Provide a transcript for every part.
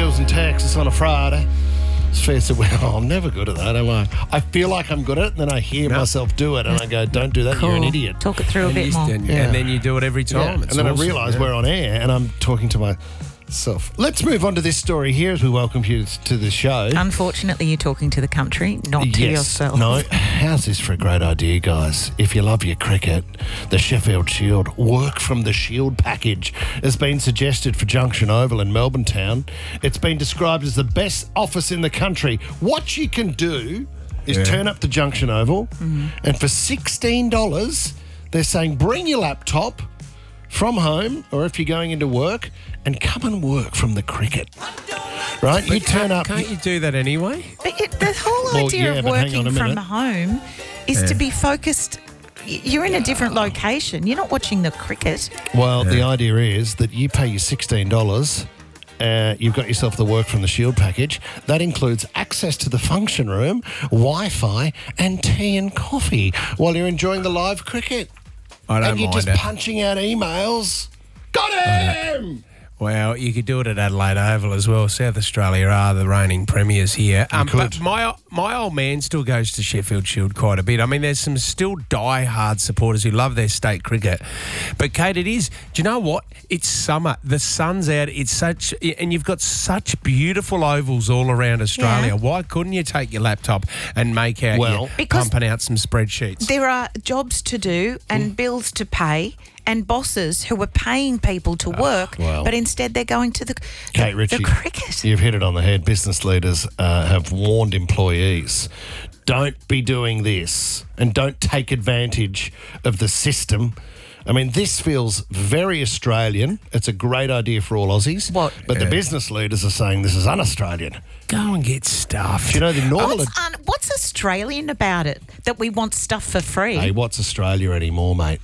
Hills in Texas on a Friday. It's fair to well, I'm never good at that, am I? I feel like I'm good at it, and then I hear myself do it, and I go, don't do that, Cool. You're an idiot. Talk it through a bit more. And then you do it every time. And then I realise we're on air, and I'm talking to myself. Let's move on to this story here as we welcome you to the show. Unfortunately, you're talking to the country, not to yourself. No, how's this for a great idea, guys? If you love your cricket, the Sheffield Shield Work from the Shield package has been suggested for Junction Oval in Melbourne Town. It's been described as the best office in the country. What you can do is turn up to Junction Oval, and for $16, they're saying bring your laptop from home, or if you're going into work, and come and work from the cricket. Right? You turn up. Can't you do that anyway? But the whole idea of working from home is to be focused. You're in a different location. You're not watching the cricket. Well, the idea is that you pay your $16. You've got yourself the Work from the Shield package. That includes access to the function room, Wi-Fi, and tea and coffee while you're enjoying the live cricket. I don't and you're mind just it. punching out emails. Got him! Well, you could do it at Adelaide Oval as well. South Australia are the reigning premiers here. But my old man still goes to Sheffield Shield quite a bit. I mean, there's some still die-hard supporters who love their state cricket. But, Kate, it is... Do you know what? It's summer. The sun's out. It's such... And you've got such beautiful ovals all around Australia. Yeah. Why couldn't you take your laptop and make out... because pumping out some spreadsheets? There are jobs to do and bills to pay and bosses who are paying people to work, but instead they're going to the cricket. You've hit it on the head. Business leaders have warned employees, don't be doing this and don't take advantage of the system. I mean, this feels very Australian. It's a great idea for all Aussies. But the business leaders are saying this is un-Australian. Go and get stuffed. You know, the normal... What's Australian about it, that we want stuff for free? Hey, what's Australia anymore, mate?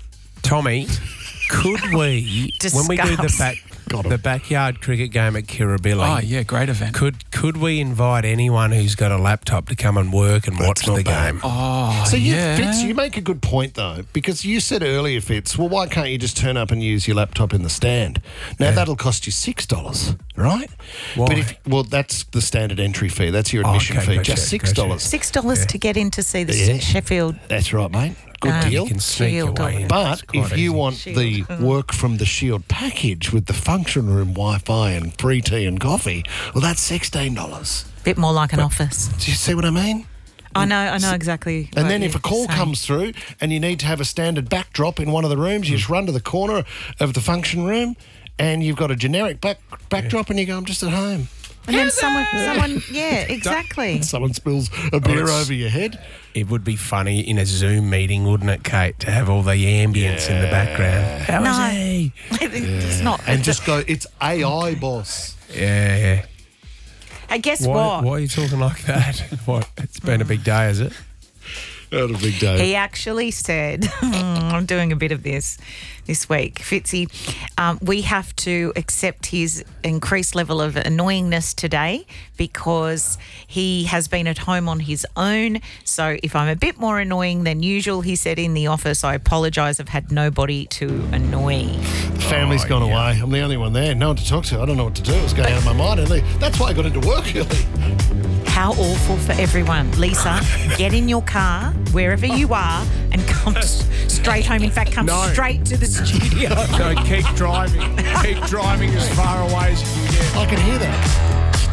Tommy, could we, when we do the backyard cricket game at Kirribilli? Oh, yeah, great event. Could we invite anyone who's got a laptop to come and work and watch the game? Oh, so yeah. Fitz, you make a good point, though, because you said earlier, Fitz, well, why can't you just turn up and use your laptop in the stand? Now, that'll cost you $6, right? Why? But that's the standard entry fee. That's your admission fee, just $6. $6 to get in to see the Sheffield. That's right, mate. Good deal. You can sneak away in. But if you want Shield. the Work from the Shield package with the function room, Wi-Fi and free tea and coffee, well, that's $16. Bit more like an office. Do you see what I mean? I know exactly. And then if a call comes through and you need to have a standard backdrop in one of the rooms, you just run to the corner of the function room and you've got a generic backdrop and you go, I'm just at home. And then someone, yeah, exactly. Someone spills a beer over your head. It would be funny in a Zoom meeting, wouldn't it, Kate, to have all the ambience in the background. How is he? It's not. And just go, it's AI, boss. Yeah. Hey, guess what? Why are you talking like that? What? It's been a big day, has it? Not a big day. He actually said, I'm doing a bit of this week, Fitzy, we have to accept his increased level of annoyingness today because he has been at home on his own. So if I'm a bit more annoying than usual, he said in the office, I apologise, I've had nobody to annoy. The family's gone away. I'm the only one there. No one to talk to. I don't know what to do. It's going out of my mind. That's why I got into work early. How awful for everyone. Lisa, get in your car, wherever you are, and come straight home. In fact, come straight to the studio. So keep driving. Keep driving as far away as you can get. I can hear that.